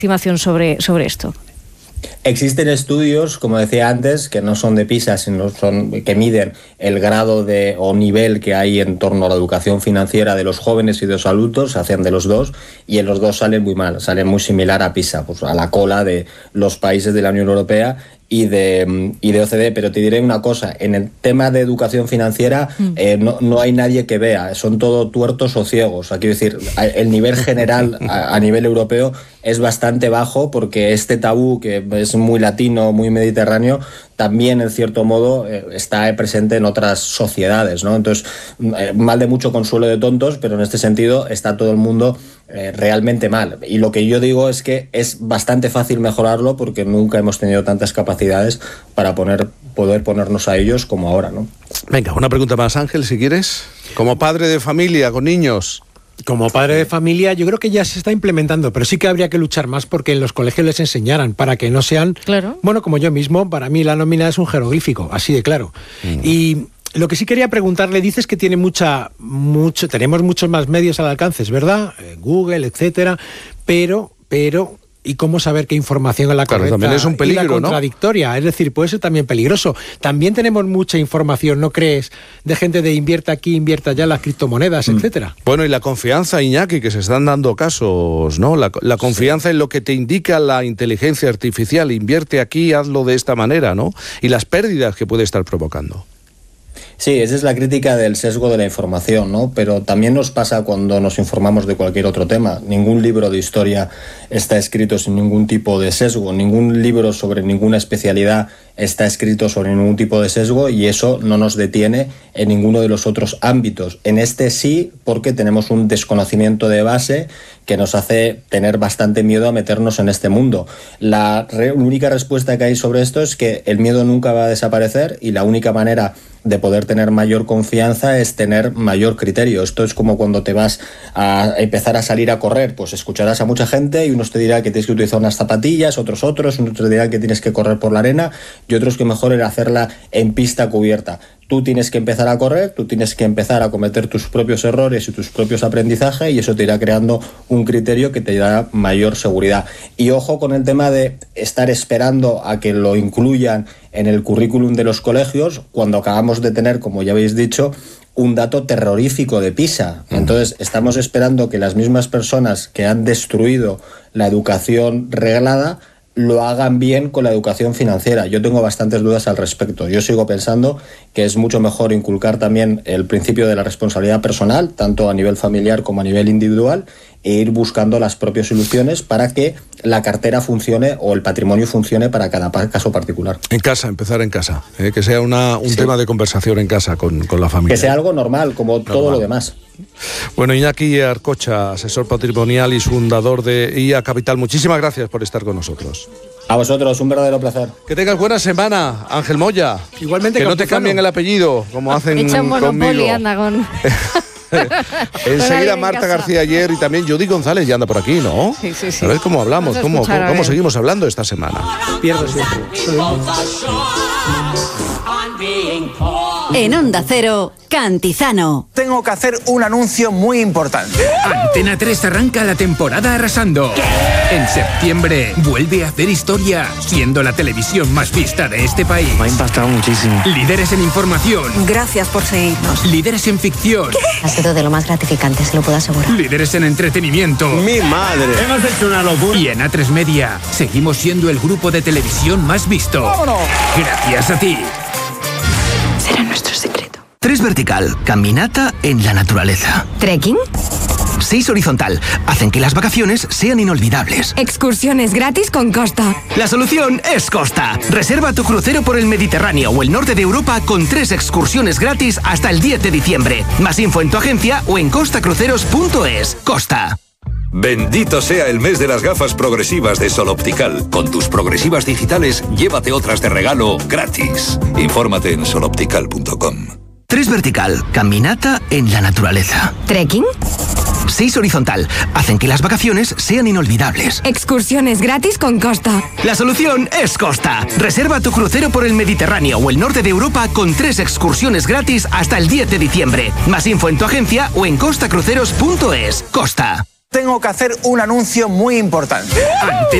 estimación sobre esto? Existen estudios, como decía antes, que no son de PISA, sino que miden el grado o nivel que hay en torno a la educación financiera de los jóvenes y de los adultos, se hacen de los dos, y en los dos salen muy mal, salen muy similar a PISA, pues a la cola de los países de la Unión Europea y de OCDE. Pero te diré una cosa, en el tema de educación financiera no hay nadie que vea, son todo tuertos o ciegos. Quiero decir, el nivel general a nivel europeo es bastante bajo, porque este tabú, que es muy latino, muy mediterráneo, también en cierto modo está presente en otras sociedades, ¿no? Entonces, mal de mucho consuelo de tontos, pero en este sentido está todo el mundo realmente mal. Y lo que yo digo es que es bastante fácil mejorarlo, porque nunca hemos tenido tantas capacidades para poder ponernos a ellos como ahora, ¿no? Venga, una pregunta más, Ángel, si quieres. Como padre de familia, con niños. Como padre de familia, yo creo que ya se está implementando, pero sí que habría que luchar más porque en los colegios les enseñaran, para que no sean... Claro. Bueno, como yo mismo, para mí la nómina es un jeroglífico, así de claro. Y lo que sí quería preguntarle, dices que tiene tenemos muchos más medios al alcance, ¿verdad? Google, etcétera, pero ¿y cómo saber qué información es la correcta? Claro, también es un peligro, y la contradictoria, ¿no? Es decir, puede ser también peligroso. También tenemos mucha información, ¿no crees?, de gente de invierta aquí, invierta allá, las criptomonedas, etcétera. Bueno, y la confianza, Iñaki, que se están dando casos, ¿no? La confianza en lo que te indica la inteligencia artificial, invierte aquí, hazlo de esta manera, ¿no? Y las pérdidas que puede estar provocando. Sí, esa es la crítica del sesgo de la información, ¿no? Pero también nos pasa cuando nos informamos de cualquier otro tema. Ningún libro de historia está escrito sin ningún tipo de sesgo, ningún libro sobre ninguna especialidad está escrito sobre ningún tipo de sesgo, y eso no nos detiene en ninguno de los otros ámbitos. En este sí, porque tenemos un desconocimiento de base que nos hace tener bastante miedo a meternos en este mundo. La única respuesta que hay sobre esto es que el miedo nunca va a desaparecer, y la única manera de poder tener mayor confianza es tener mayor criterio. Esto es como cuando te vas a empezar a salir a correr, pues escucharás a mucha gente y unos te dirán que tienes que utilizar unas zapatillas, otros, unos te dirán que tienes que correr por la arena y otros que mejor era hacerla en pista cubierta. Tú tienes que empezar a correr, tú tienes que empezar a cometer tus propios errores y tus propios aprendizajes, y eso te irá creando un criterio que te dará mayor seguridad. Y ojo con el tema de estar esperando a que lo incluyan en el currículum de los colegios, cuando acabamos de tener, como ya habéis dicho, un dato terrorífico de PISA. Entonces, estamos esperando que las mismas personas que han destruido la educación reglada lo hagan bien con la educación financiera. Yo tengo bastantes dudas al respecto. Yo sigo pensando que es mucho mejor inculcar también el principio de la responsabilidad personal, tanto a nivel familiar como a nivel individual, e ir buscando las propias soluciones para que la cartera funcione o el patrimonio funcione para cada caso particular. En casa, empezar en casa, que sea un tema de conversación en casa con la familia. Que sea algo normal, como todo lo demás. Bueno, Iñaki Arcocha, asesor patrimonial y fundador de IA Capital, muchísimas gracias por estar con nosotros. A vosotros, un verdadero placer. Que tengas buena semana, Ángel Moya. Igualmente, que no te cambien el appeño, como hacen Echa un Monopoly, conmigo. anda con... Enseguida Marta García ayer y también Judy González ya anda por aquí, ¿no? Sí. A ver cómo hablamos, cómo seguimos hablando esta semana. Pierdo siempre. En Onda Cero, Cantizano. Tengo que hacer un anuncio muy importante. Antena 3 arranca la temporada arrasando. En septiembre vuelve a hacer historia, siendo la televisión más vista de este país. Me ha impactado muchísimo. Líderes en información. Gracias por seguirnos. Líderes en ficción. Ha sido de lo más gratificante, se lo puedo asegurar. Líderes en entretenimiento. ¡Mi madre! Hemos hecho una locura. Y en A3 Media seguimos siendo el grupo de televisión más visto. ¡Vámonos! Gracias a ti. Será nuestro secreto. 3 vertical, caminata en la naturaleza. ¿Trekking? 6 horizontal, hacen que las vacaciones sean inolvidables. Excursiones gratis con Costa. La solución es Costa. Reserva tu crucero por el Mediterráneo o el norte de Europa con 3 excursiones gratis hasta el 10 de diciembre. Más info en tu agencia o en costacruceros.es. Costa. Bendito sea el mes de las gafas progresivas de Sol Optical. Con tus progresivas digitales, llévate otras de regalo gratis. Infórmate en soloptical.com. 3 vertical, caminata en la naturaleza. ¿Trekking? 6 horizontal, hacen que las vacaciones sean inolvidables. Excursiones gratis con Costa. La solución es Costa. Reserva tu crucero por el Mediterráneo o el norte de Europa con 3 excursiones gratis hasta el 10 de diciembre. Más info en tu agencia o en costacruceros.es. Costa. Tengo que hacer un anuncio muy importante.